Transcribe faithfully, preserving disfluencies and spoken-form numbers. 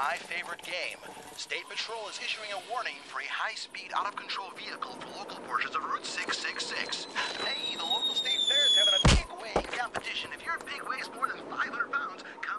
my favorite game. State Patrol is issuing a warning for a high-speed, out-of-control vehicle for local portions of Route six six six. Hey, the local state fair is having a big weighing competition. If your pig weighs more than five hundred pounds,